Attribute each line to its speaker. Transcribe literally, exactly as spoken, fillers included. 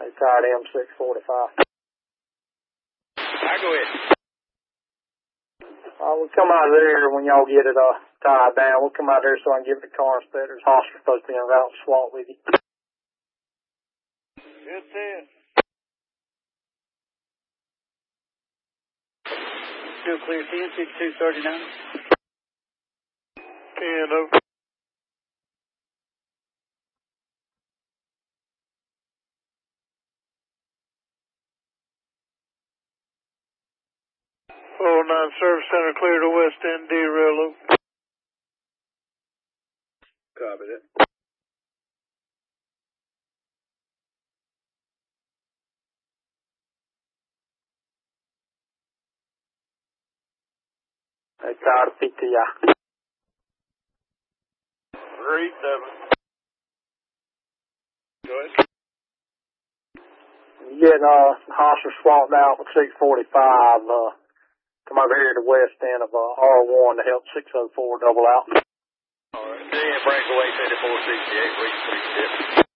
Speaker 1: They tired M six forty-five.
Speaker 2: I go ahead.
Speaker 1: Uh, we'll come out of there when y'all get it uh, tied down. We'll come out there so I can give it to car inspectors. Hosser's supposed to be en route to SWAT with you.
Speaker 2: Good ten. Still clear ten, sixty-two thirty-nine.
Speaker 3: ten over. oh nine Service Center clear to West End, D-Rail.
Speaker 2: Copy that.
Speaker 1: They tired of P T I.
Speaker 3: three seven.
Speaker 2: Go ahead.
Speaker 1: You get uh, Hosser swapped out with six forty-five. Uh, come over here to west end of uh, R one to help six oh four double out.
Speaker 2: All right. ten breakaway seventy-four sixty-eight, reach three.